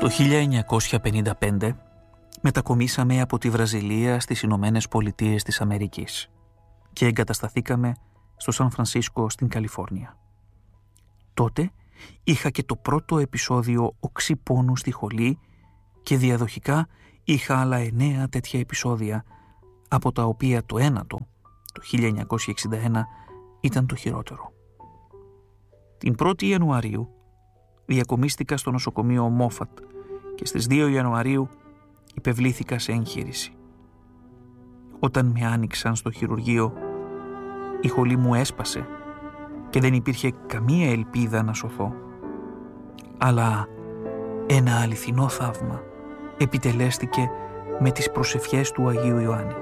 Το 1955 μετακομίσαμε από τη Βραζιλία στις Ηνωμένες Πολιτείες της Αμερικής και εγκατασταθήκαμε στο Σαν Φρανσίσκο στην Καλιφόρνια. Τότε είχα και το πρώτο επεισόδιο οξυπώνου στη χολή και διαδοχικά είχα άλλα 9 τέτοια επεισόδια, από τα οποία το ένατο, το 1961, ήταν το χειρότερο. Την 1η Ιανουαρίου διακομίστηκα στο νοσοκομείο Μόφατ και στις 2 Ιανουαρίου υπευλήθηκα σε εγχείρηση. Όταν με άνοιξαν στο χειρουργείο, η χολή μου έσπασε και δεν υπήρχε καμία ελπίδα να σωθώ. Αλλά ένα αληθινό θαύμα επιτελέστηκε με τις προσευχές του Αγίου Ιωάννη.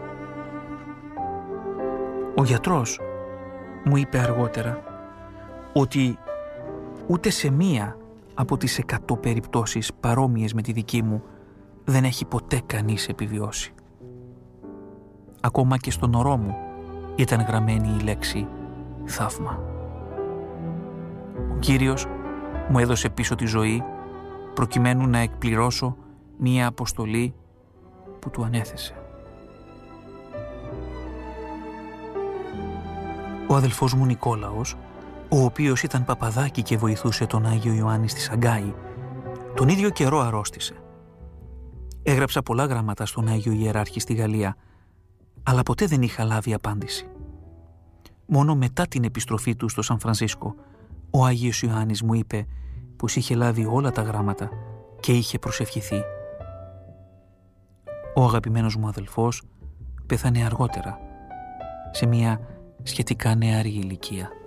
Ο γιατρός μου είπε αργότερα ότι ούτε σε μία από τις 100 περιπτώσεις παρόμοιες με τη δική μου δεν έχει ποτέ κανείς επιβιώσει. Ακόμα και στον ορό μου ήταν γραμμένη η λέξη θαύμα. Ο Κύριος μου έδωσε πίσω τη ζωή προκειμένου να εκπληρώσω μία αποστολή που του ανέθεσε. Ο αδελφός μου Νικόλαος, ο οποίος ήταν παπαδάκι και βοηθούσε τον Άγιο Ιωάννη στη Σαγκάη, τον ίδιο καιρό αρρώστησε. Έγραψα πολλά γράμματα στον Άγιο Ιεράρχη στη Γαλλία, αλλά ποτέ δεν είχα λάβει απάντηση. Μόνο μετά την επιστροφή του στο Σαν Φρανσίσκο, ο Άγιος Ιωάννης μου είπε πως είχε λάβει όλα τα γράμματα και είχε προσευχηθεί. Ο αγαπημένος μου αδελφός πέθανε αργότερα, σε μια σχετικά νεαρή ηλικία.